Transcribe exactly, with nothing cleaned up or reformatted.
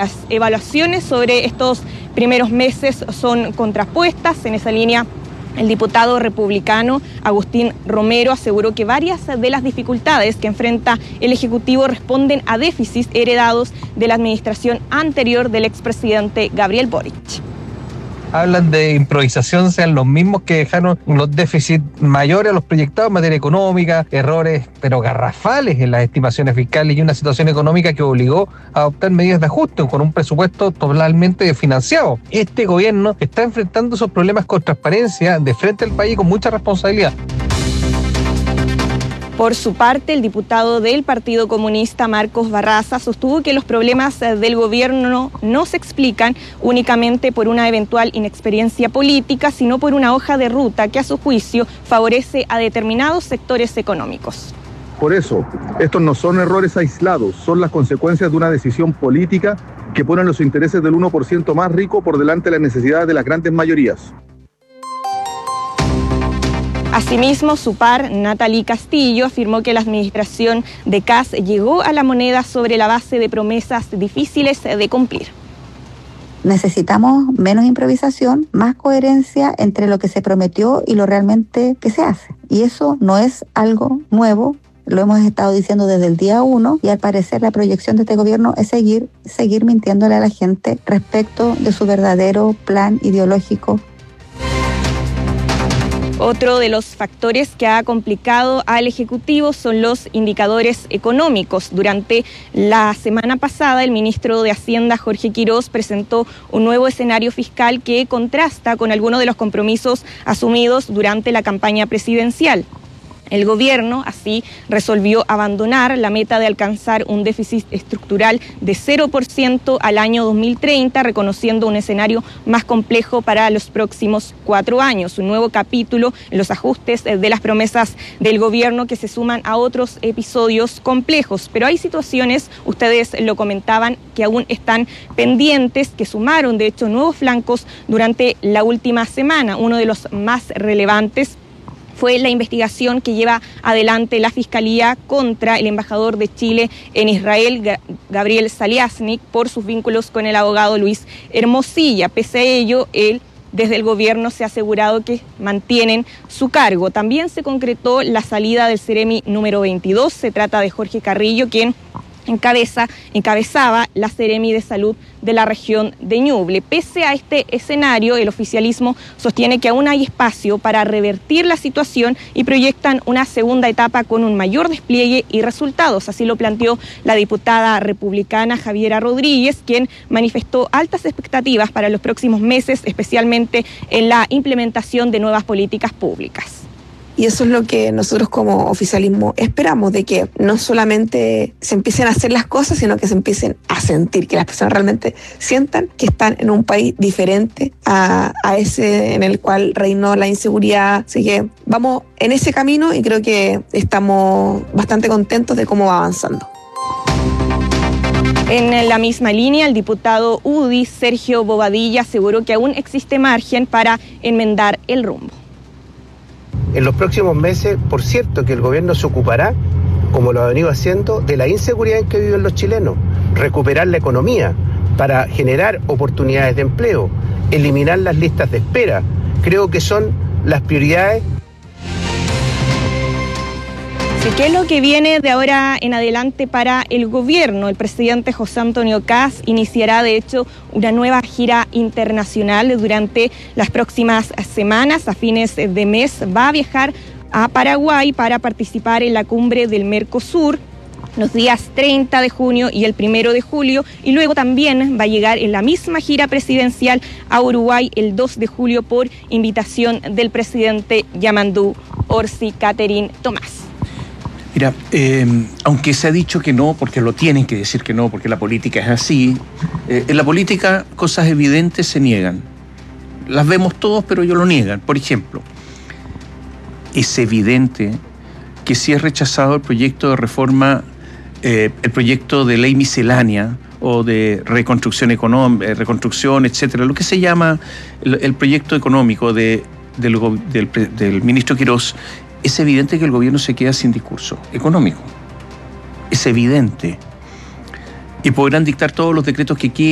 las evaluaciones sobre estos primeros meses son contrapuestas. En esa línea, el diputado republicano Agustín Romero aseguró que varias de las dificultades que enfrenta el Ejecutivo responden a déficits heredados de la administración anterior del expresidente Gabriel Boric. Hablan de improvisación, sean los mismos que dejaron los déficits mayores a los proyectados en materia económica, errores pero garrafales en las estimaciones fiscales y una situación económica que obligó a adoptar medidas de ajuste con un presupuesto totalmente desfinanciado. Este gobierno está enfrentando esos problemas con transparencia de frente al país con mucha responsabilidad. Por su parte, el diputado del Partido Comunista, Marcos Barraza, sostuvo que los problemas del gobierno no se explican únicamente por una eventual inexperiencia política, sino por una hoja de ruta que, a su juicio, favorece a determinados sectores económicos. Por eso, estos no son errores aislados, son las consecuencias de una decisión política que pone los intereses del uno por ciento más rico por delante de las necesidades de las grandes mayorías. Asimismo, su par, Natalie Castillo, afirmó que la administración de Kast llegó a la moneda sobre la base de promesas difíciles de cumplir. Necesitamos menos improvisación, más coherencia entre lo que se prometió y lo realmente que se hace. Y eso no es algo nuevo, lo hemos estado diciendo desde el día uno y al parecer la proyección de este gobierno es seguir, seguir mintiéndole a la gente respecto de su verdadero plan ideológico. Otro de los factores que ha complicado al Ejecutivo son los indicadores económicos. Durante la semana pasada, el ministro de Hacienda, Jorge Quirós, presentó un nuevo escenario fiscal que contrasta con algunos de los compromisos asumidos durante la campaña presidencial. El gobierno así resolvió abandonar la meta de alcanzar un déficit estructural de cero por ciento al año dos mil treinta, reconociendo un escenario más complejo para los próximos cuatro años. Un nuevo capítulo en los ajustes de las promesas del gobierno que se suman a otros episodios complejos. Pero hay situaciones, ustedes lo comentaban, que aún están pendientes, que sumaron de hecho nuevos flancos durante la última semana. Uno de los más relevantes fue la investigación que lleva adelante la Fiscalía contra el embajador de Chile en Israel, Gabriel Saliasnik, por sus vínculos con el abogado Luis Hermosilla. Pese a ello, él, desde el gobierno, se ha asegurado que mantienen su cargo. También se concretó la salida del Seremi número veintidós. Se trata de Jorge Carrillo, quien encabeza, encabezaba la Seremi de Salud de la región de Ñuble. Pese a este escenario, el oficialismo sostiene que aún hay espacio para revertir la situación y proyectan una segunda etapa con un mayor despliegue y resultados. Así lo planteó la diputada republicana Javiera Rodríguez, quien manifestó altas expectativas para los próximos meses, especialmente en la implementación de nuevas políticas públicas. Y eso es lo que nosotros como oficialismo esperamos, de que no solamente se empiecen a hacer las cosas, sino que se empiecen a sentir, que las personas realmente sientan que están en un país diferente a, a ese en el cual reinó la inseguridad. Así que vamos en ese camino y creo que estamos bastante contentos de cómo va avanzando. En la misma línea, el diputado U D I, Sergio Bobadilla, aseguró que aún existe margen para enmendar el rumbo. En los próximos meses, por cierto, que el gobierno se ocupará, como lo ha venido haciendo, de la inseguridad en que viven los chilenos, recuperar la economía para generar oportunidades de empleo, eliminar las listas de espera. Creo que son las prioridades. ¿Qué es lo que viene de ahora en adelante para el gobierno? El presidente José Antonio Kast iniciará, de hecho, una nueva gira internacional durante las próximas semanas. A fines de mes va a viajar a Paraguay para participar en la cumbre del Mercosur los días treinta de junio y el primero de julio, y luego también va a llegar en la misma gira presidencial a Uruguay el dos de julio por invitación del presidente Yamandú Orsi Catherine Tomás. Mira, eh, aunque se ha dicho que no, porque lo tienen que decir que no, porque la política es así, eh, en la política cosas evidentes se niegan. Las vemos todos, pero ellos lo niegan. Por ejemplo, es evidente que si es rechazado el proyecto de reforma, eh, el proyecto de ley miscelánea o de reconstrucción económica, reconstrucción, etcétera, lo que se llama el, el proyecto económico de, del, del, del ministro Quirós, es evidente que el gobierno se queda sin discurso económico. Es evidente. Y podrán dictar todos los decretos que quieran.